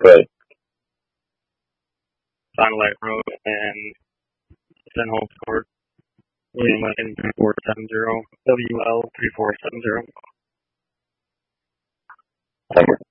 Good. Final Light Road, and St. Hall scored. William Lincoln 3470, WL 3470. Number